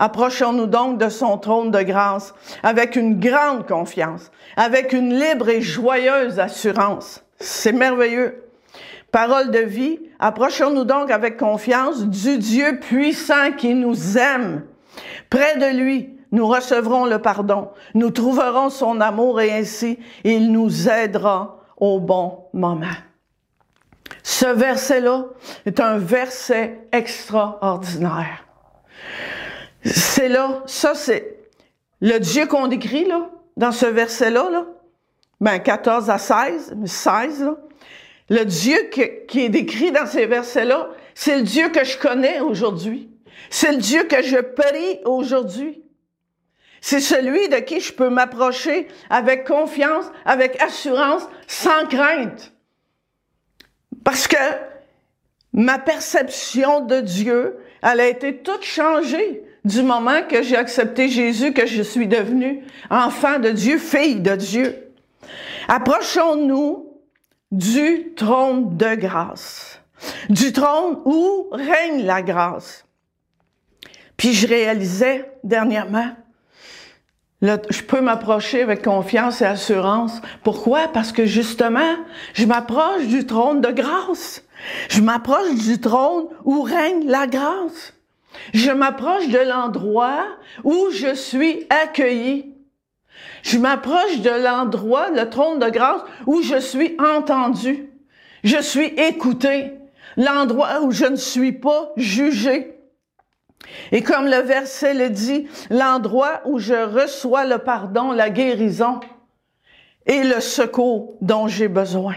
approchons-nous donc de son trône de grâce avec une grande confiance, avec une libre et joyeuse assurance. C'est merveilleux. Parole de vie, approchons-nous donc avec confiance du Dieu puissant qui nous aime. Près de lui, nous recevrons le pardon, nous trouverons son amour et ainsi, il nous aidera au bon moment. Ce verset-là est un verset extraordinaire. C'est là, ça c'est le Dieu qu'on décrit là, dans ce verset-là, 14 à 16, là. Le Dieu qui est décrit dans ces versets-là, c'est le Dieu que je connais aujourd'hui. C'est le Dieu que je prie aujourd'hui. C'est celui de qui je peux m'approcher avec confiance, avec assurance, sans crainte. Parce que ma perception de Dieu, elle a été toute changée du moment que j'ai accepté Jésus, que je suis devenue enfant de Dieu, fille de Dieu. Approchons-nous du trône de grâce, du trône où règne la grâce. Puis je réalisais dernièrement, je peux m'approcher avec confiance et assurance. Pourquoi? Parce que justement, je m'approche du trône de grâce. Je m'approche du trône où règne la grâce. Je m'approche de l'endroit où je suis accueilli. Je m'approche de l'endroit, le trône de grâce, où je suis entendu. Je suis écouté. L'endroit où je ne suis pas jugé. Et comme le verset le dit, l'endroit où je reçois le pardon, la guérison et le secours dont j'ai besoin.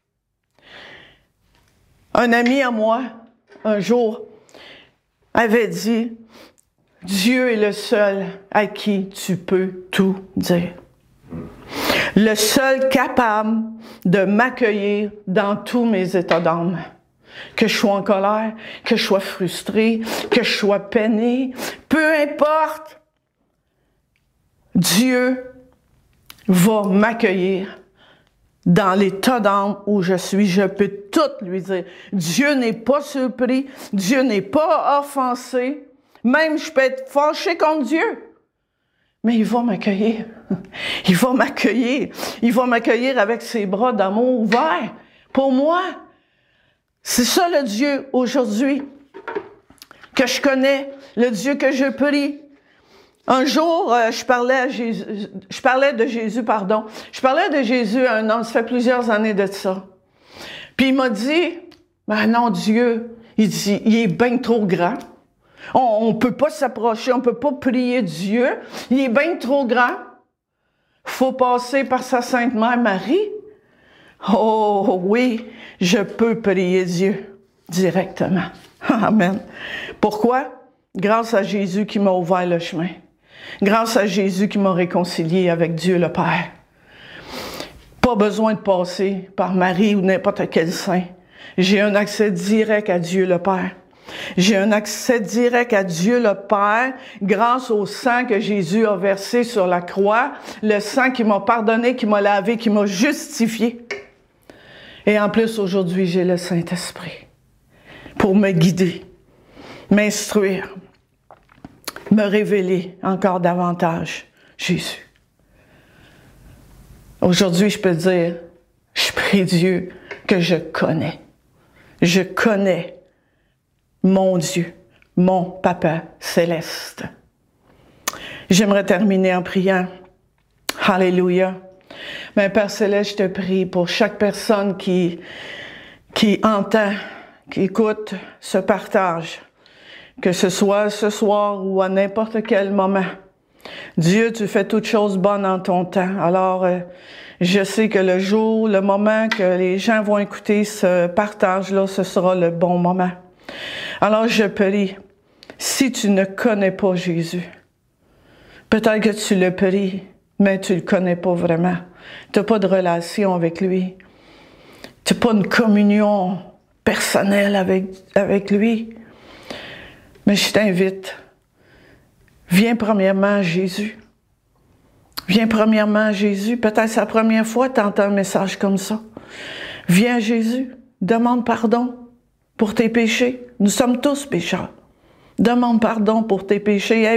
Un ami à moi, un jour, avait dit, Dieu est le seul à qui tu peux tout dire. Le seul capable de m'accueillir dans tous mes états d'âme. Que je sois en colère, que je sois frustré, que je sois peiné, peu importe, Dieu va m'accueillir dans l'état d'âme où je suis. Je peux tout lui dire. Dieu n'est pas surpris, Dieu n'est pas offensé. Même je peux être fâché contre Dieu. Mais il va m'accueillir. Il va m'accueillir. Il va m'accueillir avec ses bras d'amour ouverts. Pour moi, c'est ça le Dieu aujourd'hui que je connais, le Dieu que je prie. Un jour, je parlais de Jésus à un homme, ça fait plusieurs années de ça. Puis il m'a dit, ben non, Dieu, il dit, il est bien trop grand. On peut pas s'approcher, on peut pas prier Dieu. Il est bien trop grand. Faut passer par sa Sainte Mère Marie. Oh oui, je peux prier Dieu directement. Amen. Pourquoi? Grâce à Jésus qui m'a ouvert le chemin. Grâce à Jésus qui m'a réconcilié avec Dieu le Père. Pas besoin de passer par Marie ou n'importe quel saint. J'ai un accès direct à Dieu le Père. J'ai un accès direct à Dieu le Père grâce au sang que Jésus a versé sur la croix, le sang qui m'a pardonné, qui m'a lavé, qui m'a justifié. Et en plus, aujourd'hui, j'ai le Saint-Esprit pour me guider, m'instruire, me révéler encore davantage Jésus. Aujourd'hui, je peux dire, je prie Dieu que je connais. Je connais mon Dieu, mon Papa céleste. J'aimerais terminer en priant. Alléluia. Mais Père céleste, je te prie pour chaque personne qui entend, qui écoute ce partage, que ce soit ce soir ou à n'importe quel moment. Dieu, tu fais toutes choses bonnes en ton temps. Alors, je sais que le jour, le moment que les gens vont écouter ce partage-là, ce sera le bon moment. Alors, je prie, si tu ne connais pas Jésus, peut-être que tu le pries, mais tu ne le connais pas vraiment. Tu n'as pas de relation avec lui. Tu n'as pas une communion personnelle avec lui. Mais je t'invite, viens premièrement à Jésus. Viens premièrement à Jésus. Peut-être c'est la première fois que tu entends un message comme ça. Viens à Jésus. Demande pardon pour tes péchés. Nous sommes tous pécheurs. Demande pardon pour tes péchés.